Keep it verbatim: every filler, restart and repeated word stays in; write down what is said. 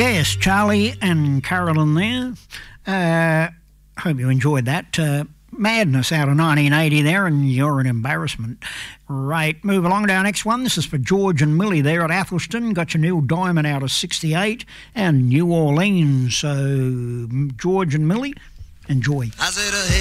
Yes, Charlie and Carolyn there. Uh, hope you enjoyed that. Uh, Madness out of nineteen eighty there, and You're an Embarrassment. Right, move along to our next one. This is for George and Millie there at Athelston. Got your Neil Diamond out of sixty-eight, and New Orleans. So, George and Millie, enjoy. I said,